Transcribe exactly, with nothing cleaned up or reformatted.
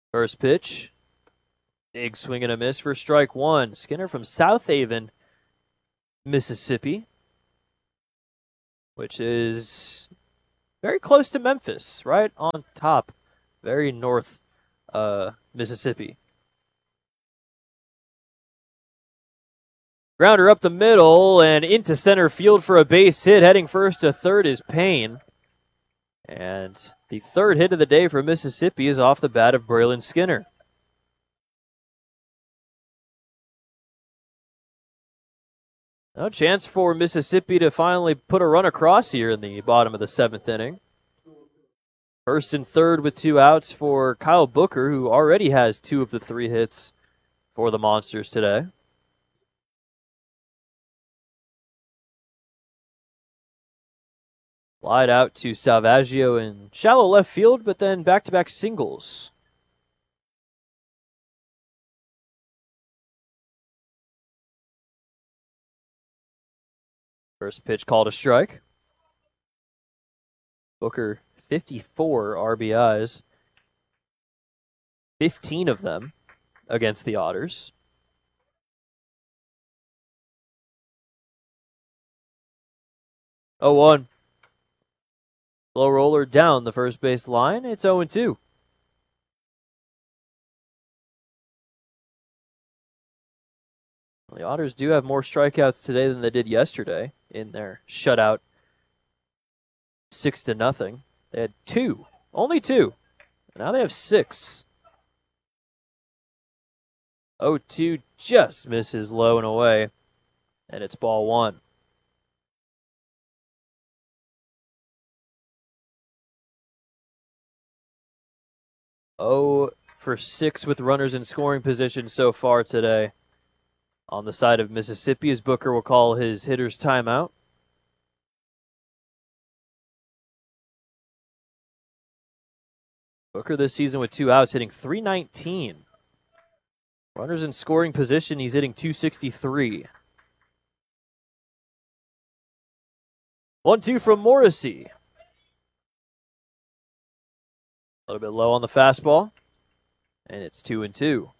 First pitch. Big swing and a miss for strike one. Skinner from South Haven, Mississippi, which is very close to Memphis, right on top, very north uh, Mississippi. Grounder up the middle and into center field for a base hit. Heading first to third is Payne. And the third hit of the day for Mississippi is off the bat of Braylon Skinner. No chance for Mississippi to finally put a run across here in the bottom of the seventh inning. First and third with two outs for Kyle Booker, who already has two of the three hits for the Monsters today. Slide out to Salvaggio in shallow left field, but then back-to-back singles. First pitch called a strike. Booker, fifty-four R B Is. fifteen of them against the Otters. oh one. Low roller down the first base line. It's oh two. Well, the Otters do have more strikeouts today than they did yesterday in their shutout six to nothing. They had two, only two. Now they have six. oh two just misses low and away, and it's ball one. oh for six with runners in scoring position so far today. On the side of Mississippi, as Booker will call his hitter's timeout. Booker this season with two outs, hitting three nineteen. Runners in scoring position, he's hitting two sixty-three. one two from Morrissey. A little bit low on the fastball, and it's two and two.